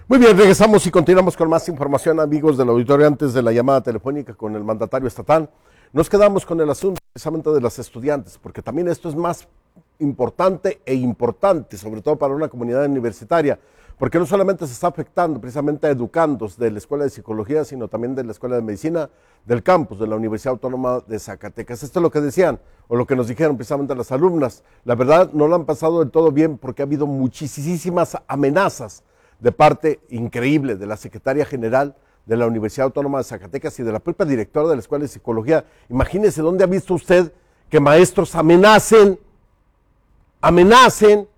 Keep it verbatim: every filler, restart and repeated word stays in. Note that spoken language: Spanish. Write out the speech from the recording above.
Muy bien, regresamos y continuamos con más información, amigos del auditorio. Antes de la llamada telefónica con el mandatario estatal, nos quedamos con el asunto precisamente de las estudiantes, porque también esto es más importante e importante, sobre todo para una comunidad universitaria, porque no solamente se está afectando precisamente a educandos de la Escuela de Psicología, sino también de la Escuela de Medicina del campus de la Universidad Autónoma de Zacatecas. Esto es lo que decían, o lo que nos dijeron precisamente las alumnas. La verdad, no lo han pasado del todo bien porque ha habido muchísimas amenazas de parte increíble de la secretaria general de la Universidad Autónoma de Zacatecas y de la propia directora de la Escuela de Psicología. Imagínese dónde ha visto usted que maestros amenacen, amenacen